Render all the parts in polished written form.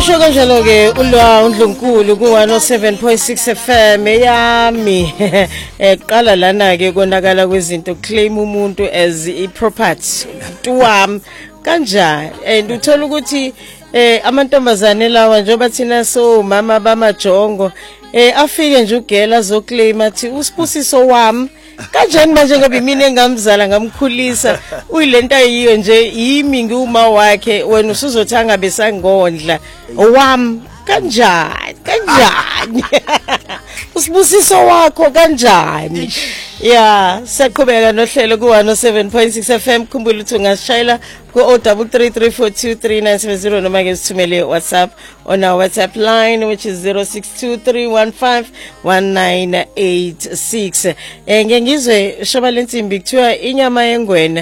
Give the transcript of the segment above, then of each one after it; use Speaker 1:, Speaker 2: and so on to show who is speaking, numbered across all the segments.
Speaker 1: Usho kanjalo ke ulwa uNdlunkulu ku 107.6 FM yami eqala lana ke konakala kwezinto claim umuntu as I property tuwam kanjani and uthola ukuthi amantombazane lawa njengoba thina so mama bamajongo afike nje ugela zoclaim athi usibusiso wami kanjani manje ngoba mina engamzala ngamkhulisa uyilento ayiyo nje yimi nguma wakhe wena usuzothanga besangondla wami kanjani usibusiso wakho kanjani yeah saqhubeka nohlelo ku 107.6 FM khumbula ukuthi ungashayela ku 0333423970 noma ke sithumele WhatsApp on our WhatsApp line which is 0623151986 ngengizwe shoba lensimbi kuthiwa inyama yengwenya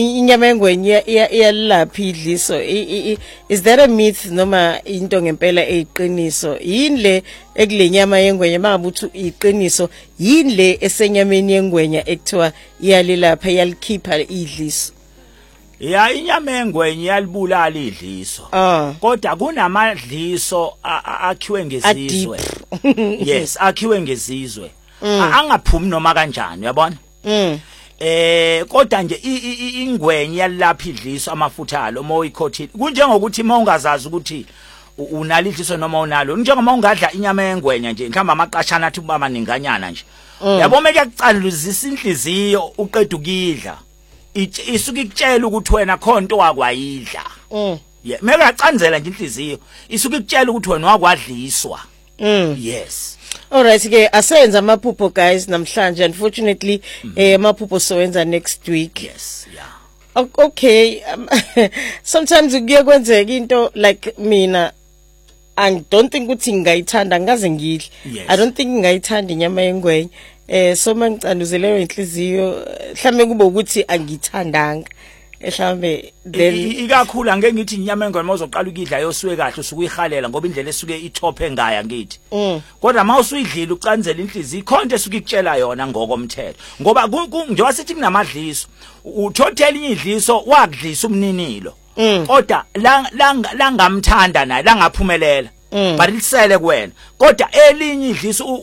Speaker 1: iyalaphi idliso is that a myth noma into ngempela eyiqiniso yini le ekule nyama yengwenya mangabuthi iqiniso yini le esenyameni yengwenya ekuthiwa iyalilapha iyalikhipha idliso
Speaker 2: ya inyama yengwenya iyalibulala idliso kodwa kunamadliso akhiwe ngezizwe yes akhiwe ngezizwe angaphumi noma kanjani uyabona kodwa nje ingwenya iyalapha idliso amafutha alo moyikhothile kunjengokuthi mawungazazi ukuthi unalo idliso noma unalo njengoba ungadla inyama yengwenya nje mhlamba amaqashana athi kuba maninganyana nje yabo meke kucaluzisa inhliziyo uqeda ukidla isuke ikutshela ukuthi wena khonto wakwayidla yeah meke acanzela nje inhliziyo isuke ikutshela ukuthi wena wakwadliswa yes.
Speaker 1: All right ke asenza amaphupho guys namhlanje unfortunately amaphupho sowenza next week.
Speaker 2: Yes, yeah.
Speaker 1: Okay sometimes kuye kwenzeka into like mina I don't think ukuthi ngayithanda ngaze ngidle. I don't think ngayithanda inyama yengwenya so mangicanduzeleyo inhliziyo mhlambe kube ukuthi angithandanga mhlambe then
Speaker 2: ikakhulu angeke ngithi inyama yengwenya mawuzoqala ukidla yosuke kahle usukuyihalela ngoba indlela esuke ithophe ngaya ngithi kodwa mawusuyidlila ucanzela inhliziyo ikhonto esuke ikutshela yona ngokomthetho ngoba njengoba sithi kunamadliso uthothela inyidliso wakudlisa umninilo kodwa langamthanda naye langaphumelela balisele kuwena kodwa elinye idliso